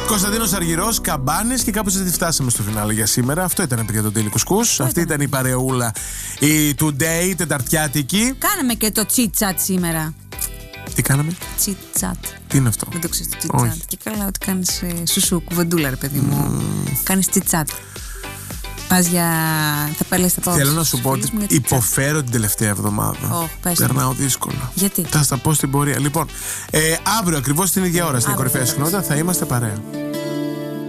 Κωνσταντίνος Αργυρός, Καμπάνες, και κάπως έτσι φτάσαμε στο φινάλε για σήμερα. Αυτό ήταν, παιδιά, το Daily Couscous. Αυτή ήταν η παρεούλα, η Today, τεταρτιάτικη. Κάναμε και το chit-chat σήμερα. Τι κάναμε? Chit-chat. Τι είναι αυτό? Δεν το ξέρεις το chit-chat. Και καλά, ότι κάνεις σουσού, κουβεντούλα, ρε παιδί μου. Κάνεις chit-chat. Πας για. Θα πέλες τα πόδια. Θέλω να σου πω ότι υποφέρω την τελευταία εβδομάδα. Περνάω δύσκολα. Γιατί? Θα στα πω στην πορεία. Λοιπόν, αύριο ακριβώς την ίδια ώρα στην κορυφαία συχνότητα θα είμαστε παρέα.